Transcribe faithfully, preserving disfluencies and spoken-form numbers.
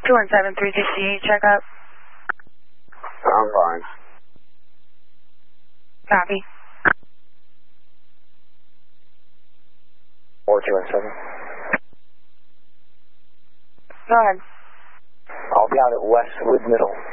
two one seven three G C, check up. I'm fine. Copy. four two one seven. Go ahead. I'll be out at Westwood Middle.